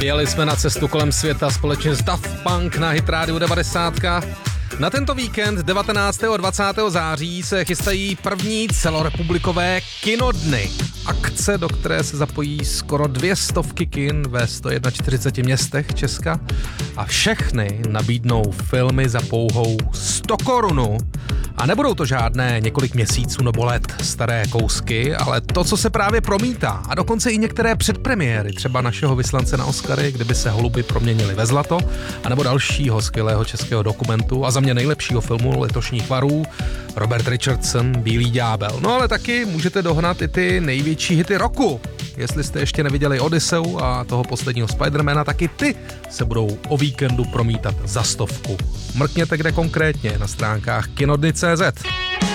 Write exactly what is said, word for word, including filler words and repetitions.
Vyjeli jsme na cestu kolem světa společně s Daft Punk na Hit Radio devadesát. Na tento víkend devatenáctého a dvacátého září se chystají první celorepublikové kinodny. Akce, do které se zapojí skoro dvě stovky kin ve sto čtyřiceti jedna městech Česka a všechny nabídnou filmy za pouhou sto korun. A nebudou to žádné několik měsíců nebo let staré kousky, ale to, co se právě promítá a dokonce i některé předpremiéry, třeba našeho vyslance na Oscary, kdyby se holuby proměnili ve zlato, anebo dalšího skvělého českého dokumentu a za mě nejlepšího filmu letošních varů, Robert Richardson, Bílý ďábel. No ale taky můžete dohnat i ty největší hity roku. Jestli jste ještě neviděli Odysseu a toho posledního Spidermana, taky ty se budou o víkendu promítat za stovku. Mrkněte kde konkrétně na stránkách kinodny tečka cé zet.